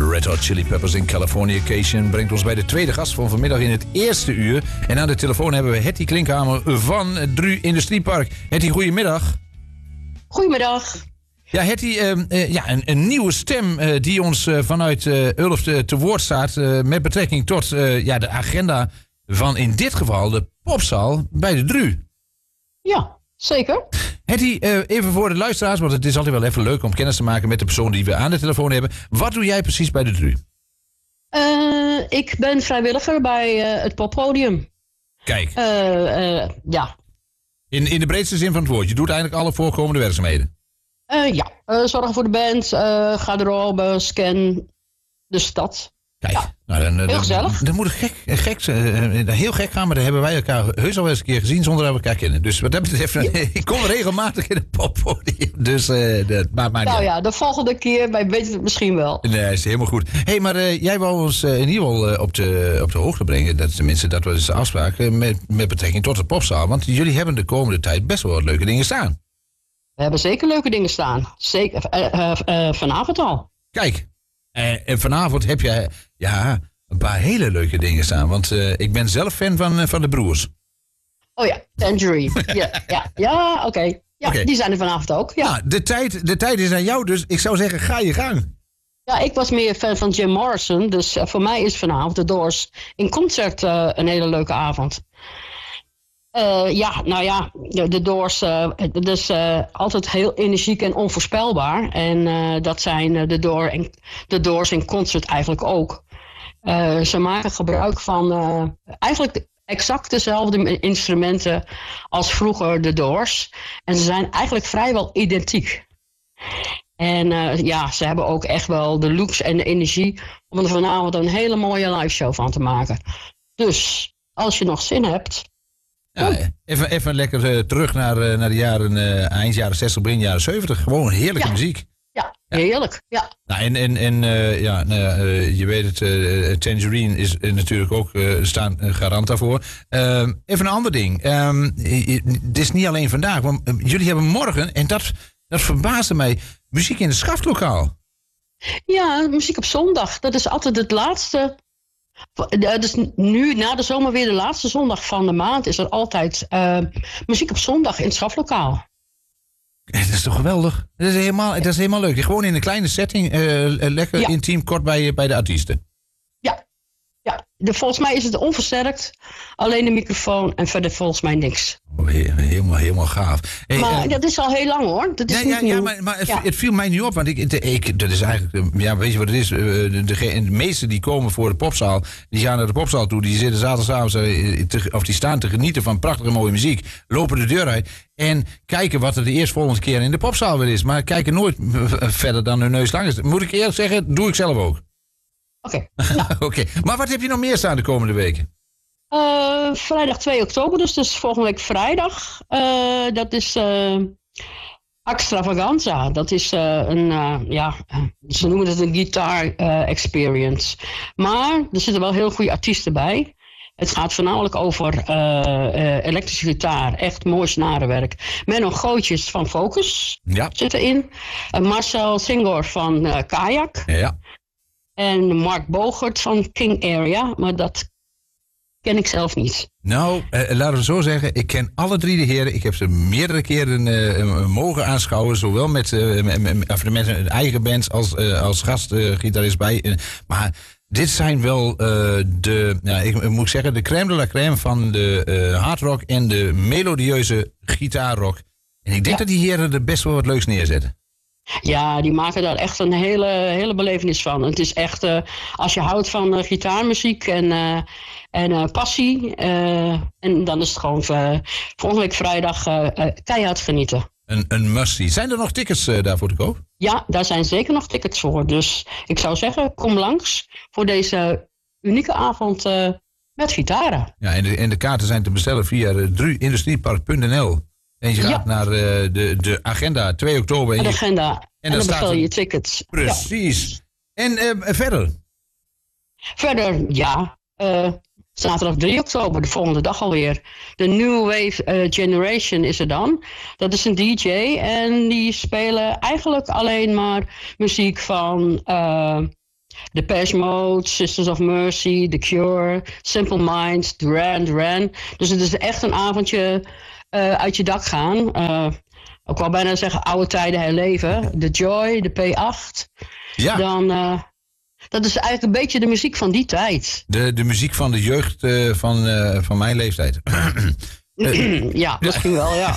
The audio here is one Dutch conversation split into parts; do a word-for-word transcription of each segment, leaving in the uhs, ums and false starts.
Red Hot Chili Peppers in Californication brengt ons bij de tweede gast van vanmiddag in het eerste uur. En aan de telefoon hebben we Hetty Klinkhamer van Dru Industriepark. Hetty, goedemiddag. Goedemiddag. Ja, Hetty, uh, uh, ja, een, een nieuwe stem uh, die ons uh, vanuit uh, Ulft uh, te woord staat uh, met betrekking tot uh, ja, de agenda van in dit geval de popzaal bij de Dru. Ja, zeker. Hetty, uh, even voor de luisteraars, want het is altijd wel even leuk om kennis te maken met de persoon die we aan de telefoon hebben. Wat doe jij precies bij de Dru? Uh, ik ben vrijwilliger bij uh, het poppodium. Kijk. Uh, uh, ja. In, in de breedste zin van het woord. Je doet eigenlijk alle voorkomende werkzaamheden. Uh, ja, uh, zorgen voor de band, uh, garderobe, scan, de stad. Kijk, ja. nou, dan, heel dan, gezellig. Dan, dan moet het gek, gek, uh, heel gek gaan, maar dan hebben wij elkaar heus al eens een keer gezien zonder dat we elkaar kennen. Dus wat dat betreft, ja. Ik kom regelmatig in het poppodium. Dus uh, dat maakt mij niet. Nou ja, de volgende keer, wij weten het misschien wel. Nee, is helemaal goed. Hé, hey, maar uh, jij wou ons uh, in ieder geval uh, op, de, op de hoogte brengen. Dat is tenminste, dat was de afspraak uh, met, met betrekking tot de popzaal. Want jullie hebben de komende tijd best wel wat leuke dingen staan. We hebben zeker leuke dingen staan. Zeker, uh, uh, uh, vanavond al. Kijk, uh, en vanavond heb je ja, een paar hele leuke dingen staan. Want uh, ik ben zelf fan van, uh, van de broers. Oh ja, Tangerine. ja, ja, ja oké. Okay. Ja, okay. Die zijn er vanavond ook. Ja. Nou, de tijd, de tijd is aan jou, dus ik zou zeggen, ga je gang. Ja, ik was meer fan van Jim Morrison. Dus uh, voor mij is vanavond de Doors in concert uh, een hele leuke avond. Uh, ja, nou ja, de, de Doors, uh, dat is uh, altijd heel energiek en onvoorspelbaar. En uh, dat zijn uh, de, Door en, de Doors in concert eigenlijk ook. Uh, ze maken gebruik van uh, eigenlijk exact dezelfde instrumenten als vroeger de Doors. En ze zijn eigenlijk vrijwel identiek. En uh, ja, ze hebben ook echt wel de looks en de energie om er vanavond een hele mooie liveshow van te maken. Dus, als je nog zin hebt... Ja, even, even lekker uh, terug naar, uh, naar de jaren, uh, eind jaren zestig, begin jaren zeventig. Gewoon heerlijke ja. muziek. Ja, heerlijk. Ja. Nou, en en, en uh, ja, nou, uh, je weet het, uh, Tangerine is uh, natuurlijk ook uh, staan uh, garant daarvoor. Uh, even een ander ding. Um, het is niet alleen vandaag, want uh, jullie hebben morgen, en dat, dat verbaasde mij, muziek in het Schaftlokaal. Ja, muziek op zondag. Dat is altijd het laatste... Dus nu, na de zomer weer de laatste zondag van de maand... is er altijd uh, muziek op zondag in het Schaflokaal. Dat is toch geweldig? Dat is helemaal, dat is helemaal leuk. Gewoon in een kleine setting, uh, lekker ja. intiem, kort bij, bij de artiesten. Ja, ja. De, volgens mij is het onversterkt. Alleen de microfoon en verder volgens mij niks. Oh, helemaal, helemaal gaaf. Hey, maar uh, dat is al heel lang hoor. Dat is ja, ja, ja, maar, maar het, ja. het viel mij nu op. Want ik, ik, dat is eigenlijk, ja, weet je wat het is? De, de, de meesten die komen voor de popzaal, die gaan naar de popzaal toe. Die zitten zaterdagavond, of die staan te genieten van prachtige mooie muziek. Lopen de deur uit en kijken wat er de eerstvolgende keer in de popzaal weer is. Maar kijken nooit verder dan hun neus lang is. Moet ik eerlijk zeggen, doe ik zelf ook. Oké. Okay. Ja. okay. Maar wat heb je nog meer staan de komende weken? Uh, vrijdag twee oktober, dus, dus volgende week vrijdag. Uh, dat is uh, Extravaganza. Dat is uh, een, uh, ja, ze noemen het een guitar uh, experience. Maar er zitten wel heel goede artiesten bij. Het gaat voornamelijk over uh, uh, elektrische gitaar. Echt mooi snarenwerk. Menno Gootjes van Focus ja. zit erin. Uh, Marcel Singor van uh, Kayak. Ja. En Mark Bogert van King Area. Maar dat ken ik zelf niet. Nou, uh, laten we zo zeggen. Ik ken alle drie de heren. Ik heb ze meerdere keren uh, mogen aanschouwen. Zowel met, uh, met, met, met een eigen band als, uh, als gastgitarist uh, bij. Uh, maar dit zijn wel uh, de, nou, ik, ik moet zeggen, de crème de la crème van de uh, hardrock en de melodieuze gitaarrock. En ik denk ja. dat die heren er best wel wat leuks neerzetten. Ja, die maken daar echt een hele, hele belevenis van. Het is echt, uh, als je houdt van uh, gitaarmuziek en, uh, en uh, passie... Uh, en dan is het gewoon uh, volgende week vrijdag uh, uh, keihard genieten. Een, een must-see. Zijn er nog tickets uh, daarvoor te koop? Ja, daar zijn zeker nog tickets voor. Dus ik zou zeggen, kom langs voor deze unieke avond uh, met gitaren. Ja, en de, en de kaarten zijn te bestellen via uh, dru industriepark punt n l. En je gaat ja. naar uh, de, de agenda twee oktober. En de je, agenda. En, en dan bestel je je tickets. Precies. Ja. En uh, verder? Verder, ja. Uh, zaterdag drie oktober, de volgende dag alweer. De New Wave uh, Generation is er dan. Dat is een D J. En die spelen eigenlijk alleen maar muziek van... Uh, Depeche Mode, Sisters of Mercy, The Cure, Simple Minds, Duran Duran. Dus het is echt een avondje uh, uit je dak gaan. Uh, ik wou bijna zeggen oude tijden herleven. The Joy, de P acht. Ja. Dan, uh, dat is eigenlijk een beetje de muziek van die tijd. De, de muziek van de jeugd uh, van, uh, van mijn leeftijd. Uh, ja, misschien wel, ja.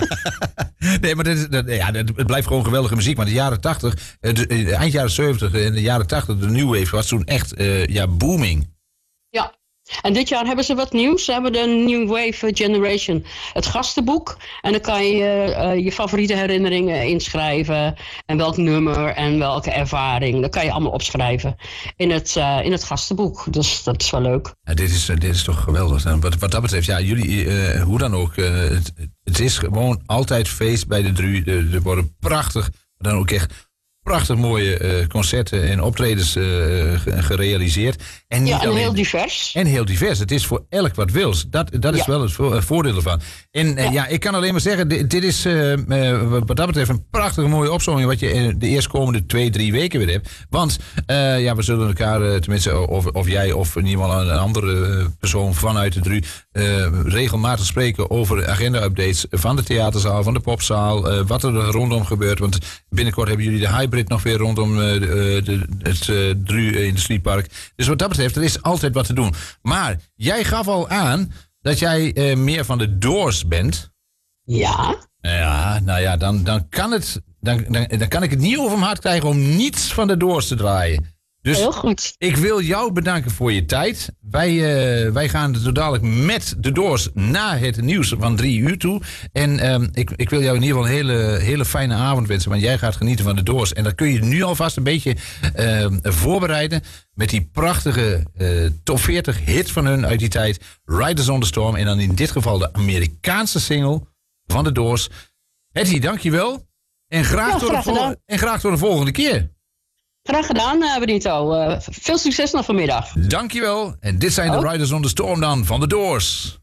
Nee, maar dat is, dat, ja, het blijft gewoon geweldige muziek. Maar de jaren tachtig, de, eind jaren zeventig en de jaren tachtig, de New Wave was toen echt uh, ja, booming. Ja, en dit jaar hebben ze wat nieuws. Ze hebben de New Wave Generation, het gastenboek. En dan kan je uh, je favoriete herinneringen inschrijven. En welk nummer en welke ervaring. Dat kan je allemaal opschrijven in het, uh, in het gastenboek. Dus dat is wel leuk. Ja, dit, is, dit is toch geweldig. Wat, wat dat betreft, ja, jullie, uh, hoe dan ook. Uh, het, het is gewoon altijd feest bij de Dru. Er, er worden prachtig, dan ook echt prachtig mooie uh, concerten en optredens uh, gerealiseerd. En ja, en alleen, heel divers. En heel divers. Het is voor elk wat wils. Dat, dat is ja. wel het vo- voordeel ervan. En uh, ja. ja, ik kan alleen maar zeggen, dit, dit is uh, uh, wat dat betreft een prachtige mooie opzomming wat je in de eerstkomende twee, drie weken weer hebt. Want uh, ja, we zullen elkaar, uh, tenminste, of, of jij of in ieder geval een andere persoon vanuit de Dru, uh, regelmatig spreken over agenda-updates van de theaterzaal, van de popzaal, uh, wat er rondom gebeurt. Want binnenkort hebben jullie de Hybrid nog weer rondom uh, de, de, het uh, Dru Industriepark. Dus wat dat betreft, er is altijd wat te doen. Maar jij gaf al aan dat jij uh, meer van de Doors bent. Ja. Ja, nou ja, dan, dan, kan het, dan, dan, dan kan ik het niet over mijn hart krijgen om niets van de Doors te draaien. Dus heel goed. Ik wil jou bedanken voor je tijd. Wij, uh, wij gaan zo dadelijk met de Doors na het nieuws van drie uur toe. En uh, ik, ik wil jou in ieder geval een hele, hele fijne avond wensen. Want jij gaat genieten van de Doors. En dat kun je nu alvast een beetje uh, voorbereiden. Met die prachtige uh, top veertig hit van hun uit die tijd. Riders on the Storm. En dan in dit geval de Amerikaanse single van de Doors. Hetty, dankjewel. En graag, ja, tot graag, de vo- en graag tot de volgende keer. Graag gedaan, uh, Benito. Uh, veel succes nog vanmiddag. Dankjewel. En dit zijn oh. de Riders on the Storm dan van de Doors.